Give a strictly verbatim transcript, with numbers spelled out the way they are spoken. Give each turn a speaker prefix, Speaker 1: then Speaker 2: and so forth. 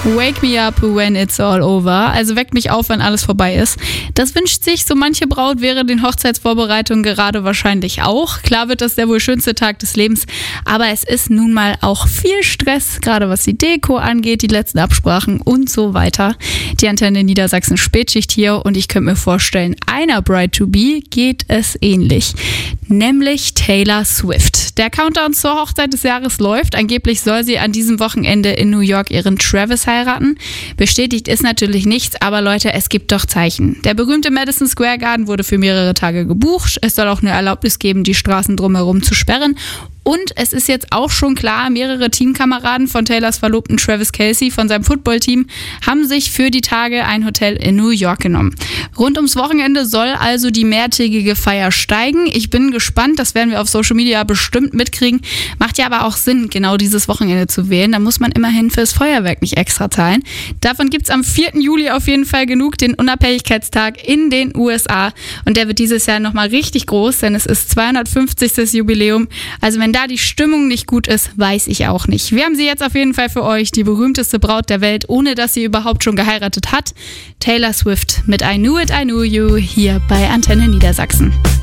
Speaker 1: Wake me up when it's all over. Also weckt mich auf, wenn alles vorbei ist. Das wünscht sich so manche Braut während den Hochzeitsvorbereitungen gerade wahrscheinlich auch. Klar wird das der wohl schönste Tag des Lebens, aber es ist nun mal auch viel Stress, gerade was die Deko angeht, die letzten Absprachen und so weiter. Die Antenne Niedersachsen Spätschicht hier und ich könnte mir vorstellen, einer Bride-to-be geht es ähnlich, nämlich Taylor Swift. Der Countdown zur Hochzeit des Jahres läuft. Angeblich soll sie an diesem Wochenende in New York ihren Travis heiraten. Bestätigt ist natürlich nichts, aber Leute, es gibt doch Zeichen. Der berühmte Madison Square Garden wurde für mehrere Tage gebucht. Es soll auch eine Erlaubnis geben, die Straßen drumherum zu sperren. Und es ist jetzt auch schon klar, mehrere Teamkameraden von Taylors Verlobten Travis Kelce von seinem Footballteam haben sich für die Tage ein Hotel in New York genommen. Rund ums Wochenende soll also die mehrtägige Feier steigen. Ich bin gespannt, das werden wir auf Social Media bestimmt mitkriegen. Macht ja aber auch Sinn, genau dieses Wochenende zu wählen. Da muss man immerhin fürs Feuerwerk nicht extra zahlen. Davon gibt es am vierten Juli auf jeden Fall genug, den Unabhängigkeitstag in den U S A. Und der wird dieses Jahr nochmal richtig groß, denn es ist zweihundertfünfzigstes Jubiläum. Also wenn da die Stimmung nicht gut ist, weiß ich auch nicht. Wir haben sie jetzt auf jeden Fall für euch, die berühmteste Braut der Welt, ohne dass sie überhaupt schon geheiratet hat. Taylor Swift mit I Knew It, I Knew You hier bei Antenne Niedersachsen.